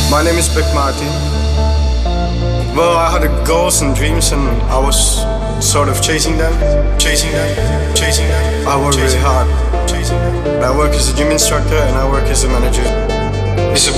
My name is Beck Martin. Well, I had goals and dreams and I was sort of chasing them. I work really hard. I work as a gym instructor and I work as a manager. It's a